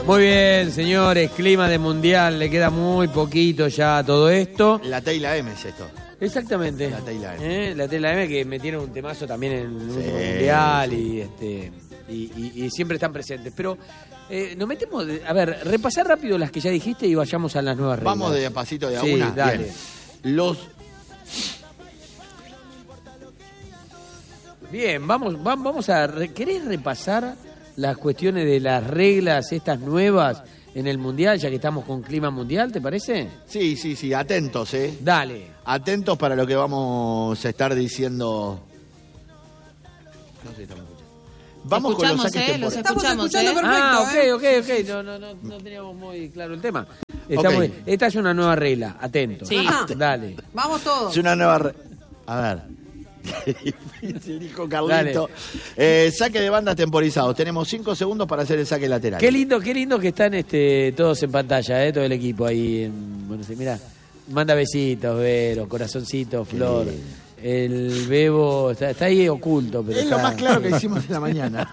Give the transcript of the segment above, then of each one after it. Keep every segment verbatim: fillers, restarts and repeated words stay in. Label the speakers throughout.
Speaker 1: Muy bien, señores, clima de mundial, le queda muy poquito ya a todo esto.
Speaker 2: La T y la M es esto.
Speaker 1: Exactamente.
Speaker 2: La T y la M.
Speaker 1: ¿Eh? La T y la M que metieron un temazo también en el
Speaker 2: Sí,
Speaker 1: último mundial
Speaker 2: sí.
Speaker 1: y este y, y, y siempre están presentes. Pero eh, nos metemos, de, a ver, repasar rápido las que ya dijiste y vayamos a las nuevas reglas.
Speaker 2: Vamos de pasito de a
Speaker 1: Sí,
Speaker 2: una.
Speaker 1: dale.
Speaker 2: Bien. Los
Speaker 1: Bien, vamos, va- vamos a... Re, ¿Querés repasar las cuestiones de las reglas estas nuevas en el mundial, ya que estamos con clima mundial, te parece?
Speaker 2: Sí, sí, sí, atentos, ¿eh?
Speaker 1: Dale.
Speaker 2: Atentos para lo que vamos a estar diciendo. No sé si estamos escuchando. Vamos con los
Speaker 3: Escuchamos,
Speaker 2: saques
Speaker 3: ¿eh? Los
Speaker 2: temporales.
Speaker 3: escuchamos, ¿eh?
Speaker 1: Ah, ok,
Speaker 4: ¿eh?
Speaker 1: ok, ok. No, no, no, no teníamos muy claro el tema. Está
Speaker 2: Ok.
Speaker 1: muy- esta es una nueva regla, atento.
Speaker 3: Sí.
Speaker 4: Ajá.
Speaker 1: Dale.
Speaker 4: Vamos todos.
Speaker 2: Es una nueva. re- A ver. Qué difícil, dijo Carlito. Eh, saque de banda temporizados. Tenemos cinco segundos para hacer el saque lateral.
Speaker 1: Qué lindo, qué lindo que están este, todos en pantalla, eh, todo el equipo ahí en Buenos Aires. Mirá, manda besitos, Vero, corazoncito, Flor. El Bebo está, está ahí oculto, pero
Speaker 2: Es
Speaker 1: está-
Speaker 2: lo más claro que hicimos en la mañana.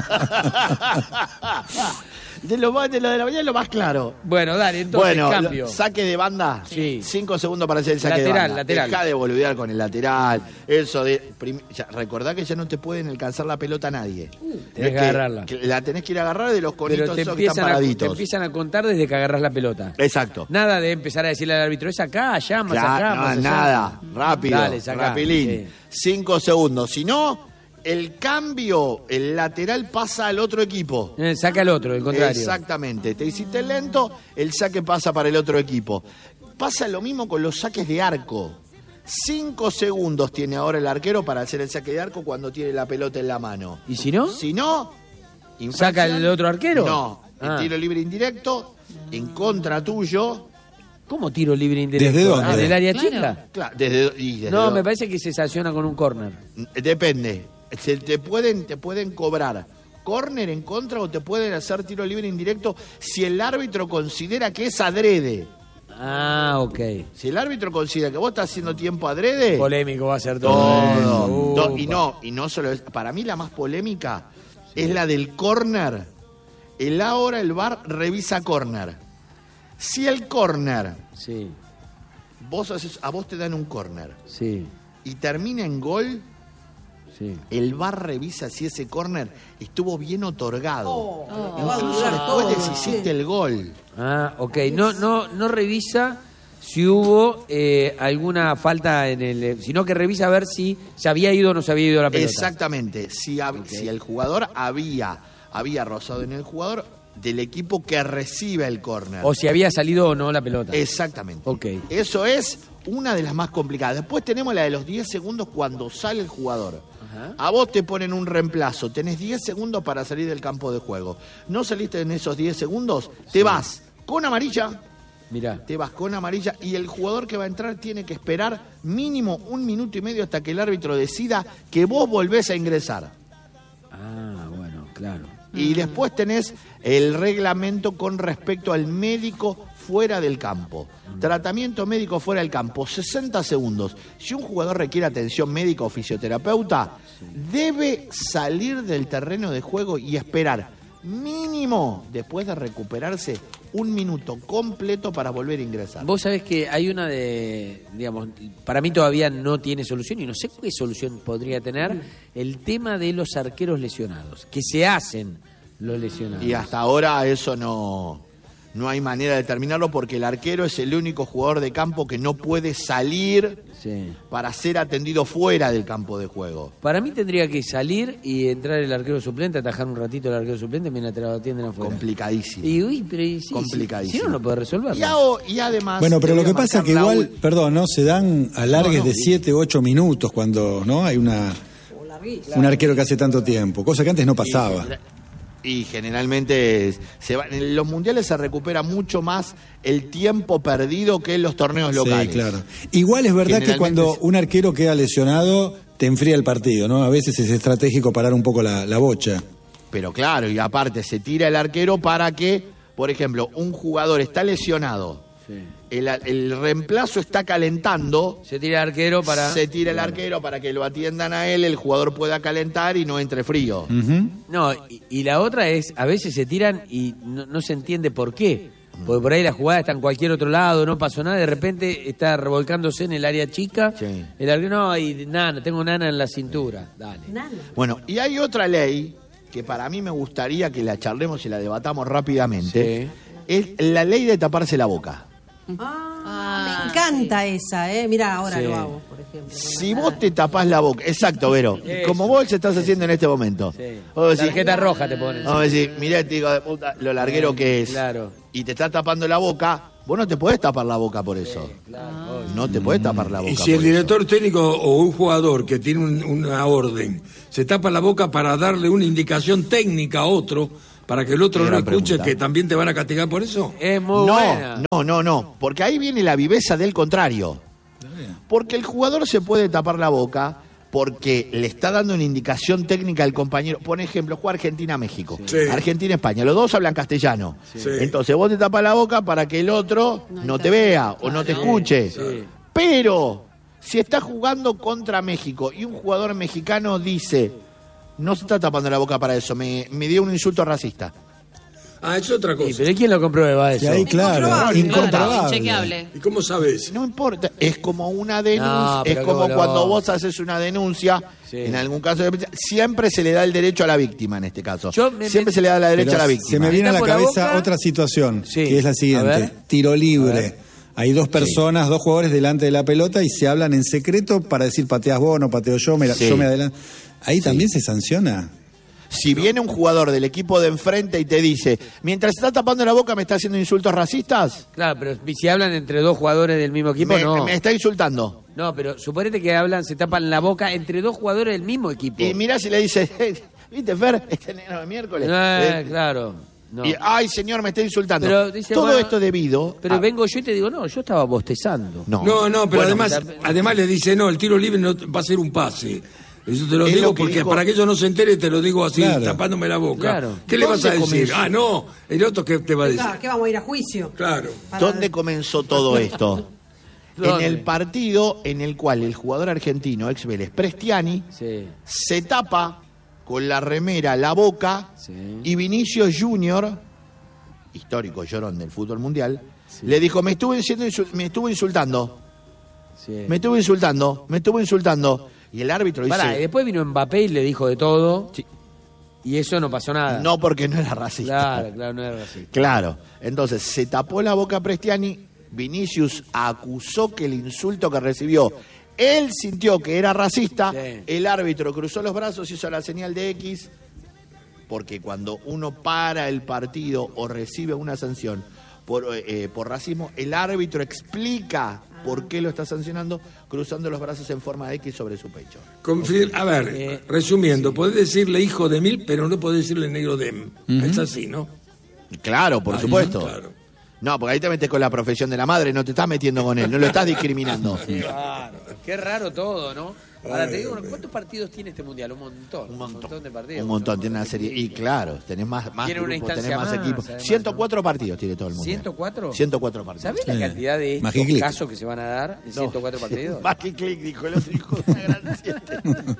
Speaker 2: De lo, más- de lo de la mañana es lo más claro.
Speaker 1: Bueno, dale, entonces
Speaker 2: Bueno,
Speaker 1: cambio.
Speaker 2: lo- saque de banda.
Speaker 1: Sí.
Speaker 2: Cinco segundos para hacer el saque
Speaker 1: Lateral,
Speaker 2: de banda.
Speaker 1: lateral.
Speaker 2: Deja de boludear con el lateral. Eso de. prim- ya, recordá que ya no te pueden alcanzar la pelota a nadie. No
Speaker 1: tenés
Speaker 2: es
Speaker 1: que agarrarla.
Speaker 2: que la tenés que ir a agarrar de los conitos
Speaker 1: Pero te
Speaker 2: esos que están
Speaker 1: empiezan, a, te
Speaker 2: paraditos.
Speaker 1: empiezan a contar desde que agarras la pelota.
Speaker 2: Exacto.
Speaker 1: Nada de empezar a decirle al árbitro, es acá, allá, más
Speaker 2: Claro,
Speaker 1: acá,
Speaker 2: no,
Speaker 1: más allá.
Speaker 2: nada. Rápido.
Speaker 1: Dale, sacá.
Speaker 2: Rapilín.
Speaker 1: Sí.
Speaker 2: Cinco segundos. Si no, el cambio, el lateral pasa al otro equipo.
Speaker 1: Eh, saca al otro, el contrario.
Speaker 2: Exactamente. Te hiciste lento, el saque pasa para el otro equipo. Pasa lo mismo con los saques de arco. Cinco segundos tiene ahora el arquero para hacer el saque de arco cuando tiene la pelota en la mano.
Speaker 1: ¿Y si no?
Speaker 2: Si no,
Speaker 1: ¿Saca
Speaker 2: infracción.
Speaker 1: el otro arquero?
Speaker 2: No, el
Speaker 1: Ah.
Speaker 2: tiro libre indirecto en contra tuyo.
Speaker 1: ¿Cómo tiro libre indirecto?
Speaker 5: ¿Desde dónde?
Speaker 1: Ah, ¿del área
Speaker 3: Claro.
Speaker 1: chica?
Speaker 2: Claro, desde, y desde
Speaker 1: No,
Speaker 2: do-
Speaker 1: me parece que se sanciona con un córner.
Speaker 2: Depende. Se te pueden, te pueden cobrar córner en contra o te pueden hacer tiro libre indirecto si el árbitro considera que es adrede.
Speaker 1: Ah, ok.
Speaker 2: Si el árbitro considera que vos estás haciendo tiempo adrede,
Speaker 1: Polémico va a ser todo.
Speaker 2: todo.
Speaker 1: eso.
Speaker 2: No, y no, y no solo es, para mí la más polémica es la del córner. El ahora el V A R revisa córner. Si el córner,
Speaker 1: Sí,
Speaker 2: vos haces, a vos te dan un córner
Speaker 1: sí,
Speaker 2: y termina en gol,
Speaker 1: sí.
Speaker 2: el V A R revisa si ese córner estuvo bien otorgado.
Speaker 4: Oh,
Speaker 3: Oh.
Speaker 4: te va a
Speaker 2: Incluso
Speaker 4: durar
Speaker 2: después de
Speaker 4: todo.
Speaker 2: si hiciste el gol.
Speaker 1: Ah, ok. No, no, no revisa si hubo eh, alguna falta en el... Sino que revisa a ver si se había ido o no se había ido la pelota.
Speaker 2: Exactamente. Si, hab- si el jugador había, había rozado en el jugador del equipo que recibe el córner.
Speaker 1: O si había salido o no la pelota.
Speaker 2: Exactamente.
Speaker 1: Ok.
Speaker 2: Eso es una de las más complicadas. Después tenemos la de los diez segundos cuando sale el jugador.
Speaker 1: Ajá.
Speaker 2: A vos te ponen un reemplazo. Tenés diez segundos para salir del campo de juego. No saliste en esos diez segundos, te vas con amarilla.
Speaker 1: Mirá.
Speaker 2: Te vas con amarilla y el jugador que va a entrar tiene que esperar mínimo un minuto y medio hasta que el árbitro decida que vos volvés a ingresar.
Speaker 1: Ah, bueno, claro.
Speaker 2: Y después tenés el reglamento con respecto al médico fuera del campo. Tratamiento médico fuera del campo, sesenta segundos. Si un jugador requiere atención médica o fisioterapeuta, debe salir del terreno de juego y esperar mínimo, después de recuperarse, un minuto completo para volver a ingresar.
Speaker 1: Vos sabés que hay una de, digamos, para mí todavía no tiene solución y no sé qué solución podría tener el tema de los arqueros lesionados, que se hacen los lesionados.
Speaker 2: Y hasta ahora eso no, no hay manera de determinarlo porque el arquero es el único jugador de campo que no puede salir
Speaker 1: Sí.
Speaker 2: para ser atendido fuera del campo de juego.
Speaker 1: Para mí tendría que salir y entrar el arquero suplente, atajar un ratito el arquero suplente mientras te lo atienden afuera.
Speaker 2: Complicadísimo.
Speaker 1: Y uy, pero y sí,
Speaker 2: Complicadísimo.
Speaker 1: Si no, no puede resolverlo.
Speaker 2: Y, a- y además...
Speaker 5: Bueno, pero
Speaker 2: te
Speaker 5: lo
Speaker 2: voy
Speaker 5: que
Speaker 2: a
Speaker 5: pasa es
Speaker 2: marcar
Speaker 5: que
Speaker 2: la
Speaker 5: igual,
Speaker 2: ul-
Speaker 5: perdón, ¿no? Se dan alargues
Speaker 2: No, no,
Speaker 5: de
Speaker 2: y-
Speaker 5: siete u ocho minutos cuando no hay una un arquero que hace tanto tiempo, cosa que antes no pasaba.
Speaker 2: Y generalmente se va, en los mundiales se recupera mucho más el tiempo perdido que en los torneos locales.
Speaker 5: Sí, claro. Igual es verdad que
Speaker 2: Generalmente
Speaker 5: cuando
Speaker 2: es-
Speaker 5: un arquero queda lesionado, te enfría el partido, ¿no? A veces es estratégico parar un poco la, la bocha.
Speaker 2: Pero claro, y aparte se tira el arquero para que, por ejemplo, un jugador está lesionado.
Speaker 1: Sí.
Speaker 2: el, el reemplazo está calentando,
Speaker 1: Se tira el arquero para...
Speaker 2: se tira el arquero para que lo atiendan a él, el jugador pueda calentar y no entre frío.
Speaker 5: Ujú.
Speaker 1: No, y, y la otra es, a veces se tiran y no, no se entiende por qué. Porque por ahí la jugada está en cualquier otro lado, no pasó nada, de repente está revolcándose en el área chica.
Speaker 2: Sí.
Speaker 1: El arquero, no, y nana, tengo nana en la cintura. Dale.
Speaker 3: Nada.
Speaker 2: Bueno, y hay otra ley que para mí me gustaría que la charlemos y la debatamos rápidamente.
Speaker 1: Sí.
Speaker 2: Es la ley de taparse la boca.
Speaker 3: Ah, me encanta esa, ¿eh? Mirá, ahora
Speaker 1: Sí.
Speaker 3: lo hago, por ejemplo.
Speaker 2: Si vos te tapás la boca, exacto, Vero,
Speaker 1: Eso.
Speaker 2: como vos se estás haciendo en este momento.
Speaker 1: Sí.
Speaker 2: Vos decís,
Speaker 1: Tarjeta roja te ponen.
Speaker 2: vamos a decir, mirá este hijo de puta, lo larguero que es.
Speaker 1: Claro.
Speaker 2: Y te estás tapando la boca, vos no te podés tapar la boca por eso.
Speaker 1: Claro, obvio.
Speaker 2: No te podés tapar la boca
Speaker 4: Y si el
Speaker 2: por eso.
Speaker 4: director técnico o un jugador que tiene un- una orden se tapa la boca para darle una indicación técnica a otro, para que el otro
Speaker 2: Qué
Speaker 4: no
Speaker 2: gran
Speaker 4: escuche,
Speaker 2: pregunta.
Speaker 4: que también te van a castigar por eso.
Speaker 1: Es muy
Speaker 2: No,
Speaker 1: buena.
Speaker 2: no, no, no, porque ahí viene la viveza del contrario. Porque el jugador se puede tapar la boca porque le está dando una indicación técnica al compañero. Por ejemplo, juega Argentina-México,
Speaker 4: Sí.
Speaker 2: Argentina-España, los dos hablan castellano.
Speaker 4: Sí.
Speaker 2: Entonces vos te tapas la boca para que el otro no, te vea o no te escuche.
Speaker 1: Sí.
Speaker 2: Pero si está jugando contra México y un jugador mexicano dice, no se está tapando la boca para eso, me, me dio un insulto racista.
Speaker 4: Ah, es otra
Speaker 1: Sí,
Speaker 4: cosa.
Speaker 1: pero ¿quién lo comprueba
Speaker 5: Y
Speaker 1: eso?
Speaker 5: ahí, claro,
Speaker 3: Incomprobable.
Speaker 5: incomprobable.
Speaker 6: Inchequeable.
Speaker 4: ¿Y cómo sabes?
Speaker 2: No importa, es como una denuncia,
Speaker 1: No,
Speaker 2: es
Speaker 1: pero
Speaker 2: como
Speaker 1: qué
Speaker 2: cuando
Speaker 1: boludo.
Speaker 2: vos haces una denuncia,
Speaker 1: Sí.
Speaker 2: en algún caso, de- siempre se le da el derecho a la víctima en este caso.
Speaker 1: Yo me-
Speaker 2: siempre
Speaker 1: me-
Speaker 2: se le da la derecha
Speaker 5: Pero
Speaker 2: a la
Speaker 5: se
Speaker 2: víctima.
Speaker 5: me viene a la
Speaker 1: Está por la
Speaker 5: cabeza
Speaker 1: boca.
Speaker 5: otra situación,
Speaker 1: Sí.
Speaker 5: que es la
Speaker 1: A
Speaker 5: siguiente.
Speaker 1: ver.
Speaker 5: Tiro
Speaker 1: A
Speaker 5: libre.
Speaker 1: ver.
Speaker 5: Hay dos personas, dos jugadores delante de la pelota y se hablan en secreto para decir pateas vos, no pateo yo, me,
Speaker 2: Sí.
Speaker 5: yo me adelanto. Ahí también se sanciona.
Speaker 2: Si viene un jugador del equipo de enfrente y te dice, mientras está tapando la boca me está haciendo insultos racistas,
Speaker 1: Claro, pero si hablan entre dos jugadores del mismo equipo,
Speaker 2: me,
Speaker 1: no.
Speaker 2: me está insultando.
Speaker 1: No, pero suponete que hablan, se tapan la boca entre dos jugadores del mismo equipo.
Speaker 2: Y mirá si le dice, ¿viste Fer? Este negro de miércoles.
Speaker 1: Eh,
Speaker 2: Eh,
Speaker 1: claro. No.
Speaker 2: y, ay, señor, me está insultando.
Speaker 1: Pero dice,
Speaker 2: Todo
Speaker 1: bueno,
Speaker 2: esto debido...
Speaker 1: Pero
Speaker 2: a-
Speaker 1: vengo yo y te digo, no, yo estaba bostezando.
Speaker 2: No,
Speaker 4: No, no, pero
Speaker 2: Bueno,
Speaker 4: además, además le dice, no, el tiro libre no va a ser un pase. Eso te lo
Speaker 2: Es
Speaker 4: digo
Speaker 2: lo que
Speaker 4: porque
Speaker 2: dijo-
Speaker 4: para que ellos no se enteren te lo digo así,
Speaker 5: Claro.
Speaker 4: tapándome la boca.
Speaker 1: Claro.
Speaker 4: ¿Qué le vas a
Speaker 2: ¿Dónde
Speaker 4: decir?
Speaker 2: comenzó?
Speaker 4: Ah, no, el otro que te va a decir.
Speaker 3: Claro, que vamos a ir a juicio.
Speaker 4: Claro.
Speaker 3: Para-
Speaker 2: ¿Dónde comenzó todo esto? En
Speaker 1: ¿Dónde?
Speaker 2: el partido en el cual el jugador argentino, ex Vélez, Prestiani,
Speaker 1: Sí.
Speaker 2: se tapa con la remera la boca
Speaker 1: Sí.
Speaker 2: y Vinicius Junior, histórico llorón del fútbol mundial, le dijo, me estuvo, diciendo insul- me estuvo insultando,
Speaker 1: Sí.
Speaker 2: me estuvo insultando, me estuvo insultando. Y el árbitro dice,
Speaker 1: Pará, y después vino Mbappé y le dijo de todo.
Speaker 2: Sí.
Speaker 1: Y eso no pasó nada.
Speaker 2: no porque no era racista.
Speaker 1: Claro, claro, no era racista.
Speaker 2: Claro. Entonces se tapó la boca a Prestiani, Vinicius acusó que el insulto que recibió, él sintió que era racista,
Speaker 1: Sí.
Speaker 2: el árbitro cruzó los brazos, hizo la señal de X, porque cuando uno para el partido o recibe una sanción por, eh, por racismo, el árbitro explica por qué lo está sancionando, cruzando los brazos en forma de X sobre su pecho.
Speaker 4: Confir- a ver,
Speaker 1: Eh,
Speaker 4: resumiendo, podés decirle hijo de mil, pero no podés decirle negro de M. Es así, ¿no?
Speaker 2: Claro, por
Speaker 4: Ahí,
Speaker 2: supuesto.
Speaker 4: claro.
Speaker 2: No, porque ahí te metes con la profesión de la madre, no te estás metiendo con él, no lo estás discriminando.
Speaker 1: Claro. Qué raro todo, ¿no? Ahora te digo, ¿cuántos partidos tiene este mundial? Un montón.
Speaker 2: Un montón.
Speaker 1: de partidos.
Speaker 2: Un montón, tiene una serie. Y claro, tenés más, más
Speaker 1: Tiene una
Speaker 2: grupos,
Speaker 1: instancia
Speaker 2: tenés más,
Speaker 1: más,
Speaker 2: equipos.
Speaker 1: además,
Speaker 2: ciento cuatro partidos tiene todo el mundo.
Speaker 1: ¿ciento cuatro?
Speaker 2: ciento cuatro partidos.
Speaker 1: ¿Sabés la
Speaker 5: Sí.
Speaker 1: cantidad de estos
Speaker 5: Magiclick.
Speaker 1: casos que se van a dar en ciento cuatro partidos?
Speaker 2: Más que clic, dijo el otro hijo de una gran siete.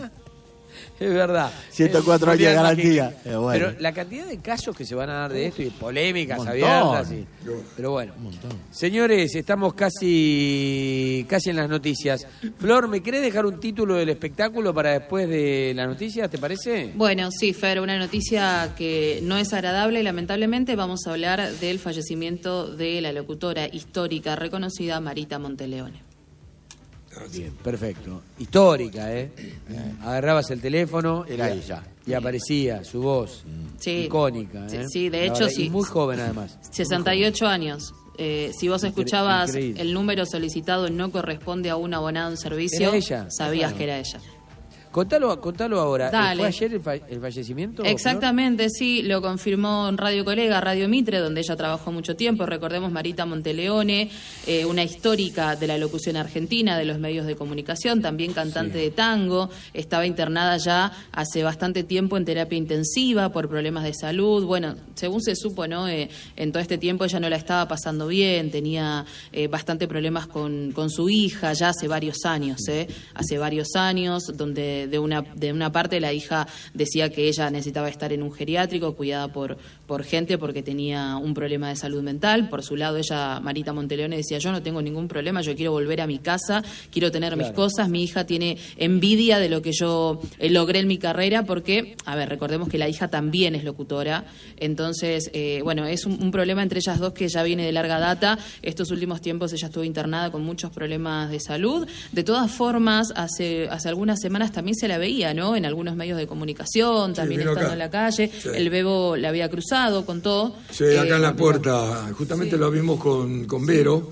Speaker 1: Es verdad.
Speaker 2: ciento cuatro
Speaker 1: El
Speaker 2: años de
Speaker 1: mundial
Speaker 2: garantía.
Speaker 1: Magiclick.
Speaker 2: Eh, bueno.
Speaker 1: Pero la cantidad de casos que se van a dar de esto y polémicas
Speaker 2: Un montón.
Speaker 1: abiertas. y- Pero bueno. Señores, estamos casi, casi en las noticias. Flor, ¿me querés dejar un título del espectáculo para después de las noticias? ¿Te parece?
Speaker 6: Bueno, sí, Fer, una noticia que no es agradable, lamentablemente. Vamos a hablar del fallecimiento de la locutora histórica reconocida Marita Monteleone.
Speaker 1: Bien, perfecto. Histórica, ¿eh? Agarrabas el teléfono
Speaker 2: Era
Speaker 1: y,
Speaker 2: ella.
Speaker 1: y aparecía su voz.
Speaker 6: Sí.
Speaker 1: Icónica, ¿eh?
Speaker 6: Sí, sí, de
Speaker 1: La
Speaker 6: hecho,
Speaker 1: verdad,
Speaker 6: sí.
Speaker 1: Y muy joven, además.
Speaker 6: sesenta y ocho años. Eh, si vos escuchabas
Speaker 1: increíble.
Speaker 6: el número solicitado no corresponde a un abonado en servicio,
Speaker 1: ¿Era ella?
Speaker 6: sabías
Speaker 1: Claro.
Speaker 6: que era ella.
Speaker 1: Contalo, contalo ahora.
Speaker 6: Dale.
Speaker 1: ¿Fue ayer el, fa- el fallecimiento?
Speaker 6: Exactamente, ¿no? Sí, lo confirmó en Radio Colega, Radio Mitre, donde ella trabajó mucho tiempo. Recordemos Marita Monteleone, eh, una histórica de la locución argentina, de los medios de comunicación, también cantante sí. de tango. Estaba internada ya hace bastante tiempo en terapia intensiva por problemas de salud. Bueno, según se supo, ¿no? Eh, en todo este tiempo ella no la estaba pasando bien, tenía eh, bastante problemas con, con su hija ya hace varios años, ¿eh? Hace varios años, donde de una, de una parte la hija decía que ella necesitaba estar en un geriátrico, cuidada por, por gente porque tenía un problema de salud mental. Por su lado, ella, Marita Monteleone, decía, yo no tengo ningún problema, yo quiero volver a mi casa, quiero tener claro. mis cosas, mi hija tiene envidia de lo que yo eh, logré en mi carrera, porque, a ver, recordemos que la hija también es locutora, entonces, eh, bueno, es un, un problema entre ellas dos que ya viene de larga data. Estos últimos tiempos ella estuvo internada con muchos problemas de salud. De todas formas, hace, hace algunas semanas también se la veía, ¿no? En algunos medios de comunicación, también sí, estando acá en la calle. Sí. El Bebo la había cruzado, contó.
Speaker 4: Sí, acá eh, en la puerta. Justamente sí. lo vimos con, con Vero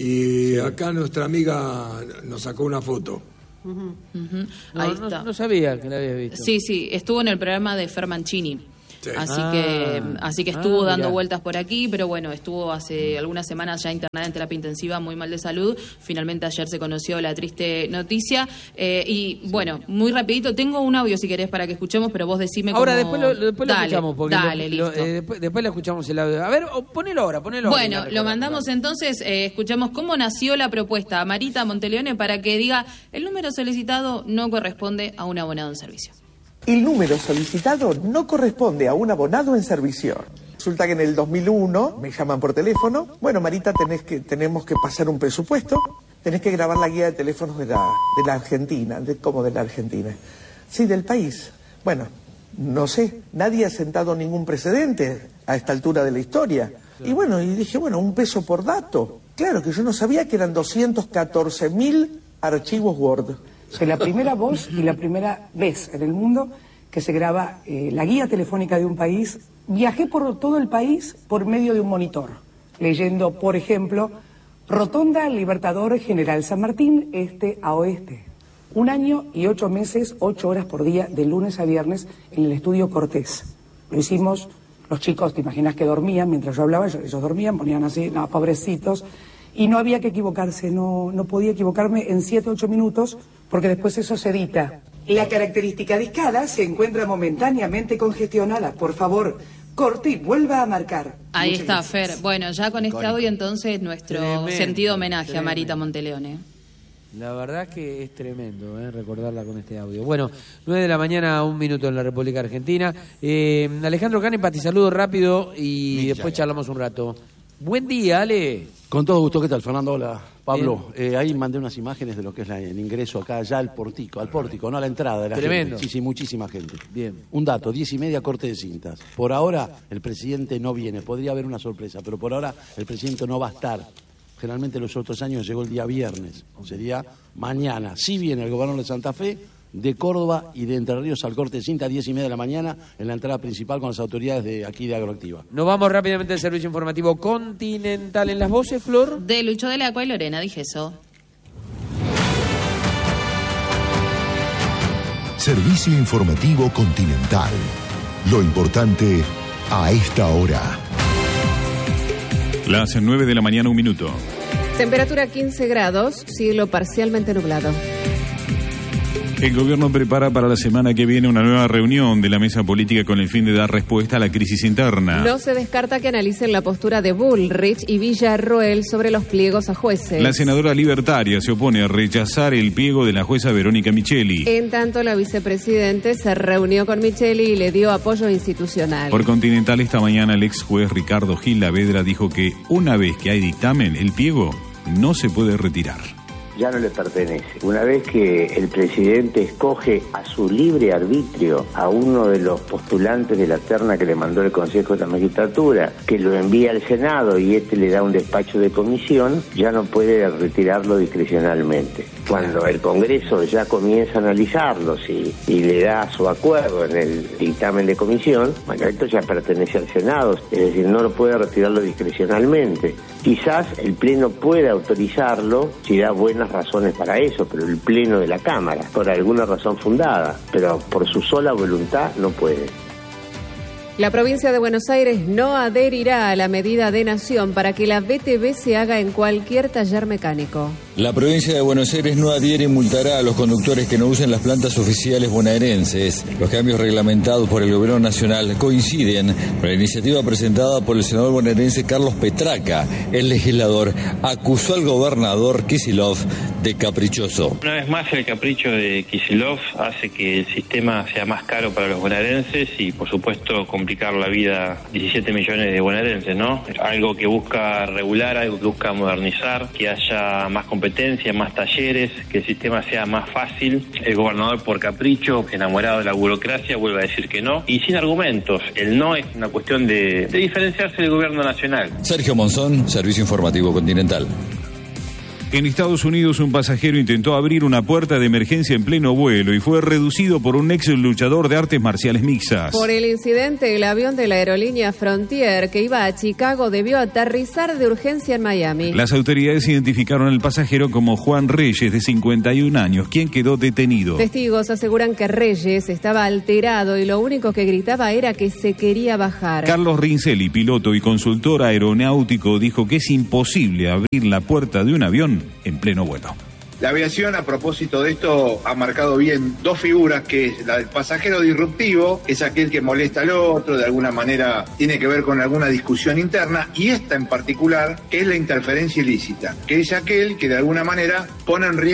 Speaker 4: y acá nuestra amiga nos sacó una foto.
Speaker 1: Uh-huh. Uh-huh. No, Ahí no, está. No sabía que la habías visto.
Speaker 6: Sí, sí, estuvo en el programa de Fer Mancini. Sí. Así ah, que así que estuvo ah, dando vueltas por aquí, pero bueno, estuvo hace algunas semanas ya internada en terapia intensiva, muy mal de salud. Finalmente ayer se conoció la triste noticia. Eh, y sí. bueno, muy rapidito, tengo un audio si querés para que escuchemos, pero vos decime cómo...
Speaker 1: Ahora después lo, después
Speaker 6: dale,
Speaker 1: lo escuchamos. Porque
Speaker 6: dale,
Speaker 1: lo,
Speaker 6: listo.
Speaker 1: Lo, eh, después, después le escuchamos el audio. A ver, ponelo ahora, ponelo ahora.
Speaker 6: Bueno, lo mandamos entonces, eh, escuchamos cómo nació la propuesta a Marita Monteleone para que diga, el número solicitado no corresponde a un abonado en servicio.
Speaker 7: El número solicitado no corresponde a un abonado en servicio. Resulta que en el dos mil uno me llaman por teléfono. Bueno, Marita, tenés que, tenemos que pasar un presupuesto. Tenés que grabar la guía de teléfonos de la, de la Argentina. De, ¿Cómo de la Argentina? Sí, del país. Bueno, no sé. Nadie ha sentado ningún precedente a esta altura de la historia. Y bueno, y dije, bueno, un peso por dato. Claro que yo no sabía que eran doscientos catorce mil archivos Word.
Speaker 8: Soy la primera voz y la primera vez en el mundo que se graba eh, la guía telefónica de un país. Viajé por todo el país por medio de un monitor, leyendo, por ejemplo, Rotonda Libertador General San Martín, este a oeste. Un año y ocho meses, ocho horas por día, de lunes a viernes, en el estudio Cortés. Lo hicimos, los chicos, te imaginas que dormían, mientras yo hablaba, ellos, ellos dormían, ponían así, no, pobrecitos. Y no había que equivocarse, no, no podía equivocarme en siete, ocho minutos, porque después eso se edita. La característica discada se encuentra momentáneamente congestionada. Por favor, corte y vuelva a marcar.
Speaker 6: Ahí
Speaker 8: Muchas
Speaker 6: está,
Speaker 8: gracias.
Speaker 6: Fer. Bueno, ya con este audio entonces nuestro tremendo, sentido homenaje tremendo. a Marita Monteleone.
Speaker 1: La verdad que es tremendo, ¿eh? recordarla con este audio. Bueno, nueve de la mañana, un minuto en la República Argentina. Eh, Alejandro Canepa, te saludo rápido y Micha, después charlamos un rato. Buen día, Ale.
Speaker 9: Con todo gusto, ¿qué tal, Fernando? Hola, Pablo. Eh, ahí mandé unas imágenes de lo que es la, el ingreso acá, ya al portico, al pórtico, no a la entrada de la
Speaker 1: Tremendo.
Speaker 9: gente. Sí, sí, muchísima gente.
Speaker 1: Bien.
Speaker 9: Un dato, diez y media, corte de cintas. Por ahora, el presidente no viene. Podría haber una sorpresa, pero por ahora el presidente no va a estar. Generalmente los otros años llegó el día viernes, sería mañana. Sí viene el gobernador de Santa Fe, de Córdoba y de Entre Ríos al corte de cinta a diez y media de la mañana en la entrada principal con las autoridades de aquí de Agroactiva.
Speaker 1: Nos vamos rápidamente al servicio informativo continental. En las voces, Flor.
Speaker 6: De Lucho de la Acua y Lorena Dijeso.
Speaker 10: Servicio informativo continental. Lo importante a esta hora.
Speaker 11: Las nueve de la mañana, un minuto.
Speaker 12: Temperatura quince grados, cielo parcialmente nublado.
Speaker 11: El gobierno prepara para la semana que viene una nueva reunión de la mesa política con el fin de dar respuesta a la crisis interna.
Speaker 12: No se descarta que analicen la postura de Bullrich y Villarroel sobre los pliegos a jueces.
Speaker 11: La senadora libertaria se opone a rechazar el pliego de la jueza Verónica Micheli.
Speaker 12: En tanto, la vicepresidente se reunió con Micheli y le dio apoyo institucional.
Speaker 11: Por Continental, esta mañana el ex juez Ricardo Gil Lavedra dijo que una vez que hay dictamen, el pliego no se puede retirar.
Speaker 13: Ya no le pertenece. Una vez que el presidente escoge a su libre arbitrio a uno de los postulantes de la terna que le mandó el Consejo de la Magistratura, que lo envía al Senado y este le da un despacho de comisión, ya no puede retirarlo discrecionalmente. Cuando el Congreso ya comienza a analizarlos y, y le da su acuerdo en el dictamen de comisión, bueno, esto ya pertenece al Senado, es decir, no lo puede retirarlo discrecionalmente. Quizás el Pleno pueda autorizarlo si da buena buenas razones para eso, pero el Pleno de la Cámara, por alguna razón fundada, pero por su sola voluntad no puede.
Speaker 12: La provincia de Buenos Aires no adherirá a la medida de Nación para que la B T V se haga en cualquier taller mecánico.
Speaker 14: La provincia de Buenos Aires no adhiere y multará a los conductores que no usen las plantas oficiales bonaerenses. Los cambios reglamentados por el gobierno nacional coinciden con la iniciativa presentada por el senador bonaerense Carlos Petraca. El legislador acusó al gobernador Kicillof de caprichoso.
Speaker 15: Una vez más, el capricho de Kicillof hace que el sistema sea más caro para los bonaerenses y, por supuesto, complicar la vida a diecisiete millones de bonaerenses, ¿no? Algo que busca regular, algo que busca modernizar, que haya más competencia, más talleres, que el sistema sea más fácil. El gobernador, por capricho, enamorado de la burocracia, vuelve a decir que no, y sin argumentos. El no es una cuestión de, de diferenciarse del gobierno nacional.
Speaker 14: Sergio Monzón, Servicio Informativo Continental.
Speaker 11: En Estados Unidos, un pasajero intentó abrir una puerta de emergencia en pleno vuelo y fue reducido por un ex luchador de artes marciales mixtas.
Speaker 12: Por el incidente, el avión de la aerolínea Frontier, que iba a Chicago, debió aterrizar de urgencia en Miami.
Speaker 11: Las autoridades identificaron al pasajero como Juan Reyes, de cincuenta y un años, quien quedó detenido.
Speaker 12: Testigos aseguran que Reyes estaba alterado y lo único que gritaba era que se quería bajar.
Speaker 11: Carlos Rincelli, piloto y consultor aeronáutico, dijo que es imposible abrir la puerta de un avión en pleno vuelo.
Speaker 16: La aviación, a propósito de esto, ha marcado bien dos figuras, que es la del pasajero disruptivo, que es aquel que molesta al otro, de alguna manera tiene que ver con alguna discusión interna, y esta en particular, que es la interferencia ilícita, que es aquel que de alguna manera pone en riesgo